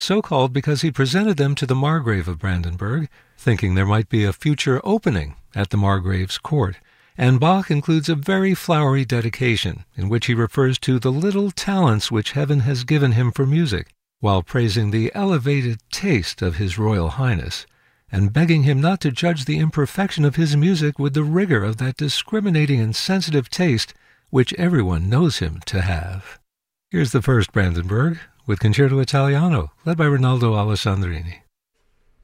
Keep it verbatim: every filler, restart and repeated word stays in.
so called because he presented them to the Margrave of Brandenburg, thinking there might be a future opening at the Margrave's court, and Bach includes a very flowery dedication in which he refers to the little talents which heaven has given him for music, while praising the elevated taste of His Royal Highness, and begging him not to judge the imperfection of his music with the rigor of that discriminating and sensitive taste which everyone knows him to have. Here's the first Brandenburg, with Concerto Italiano, led by Rinaldo Alessandrini.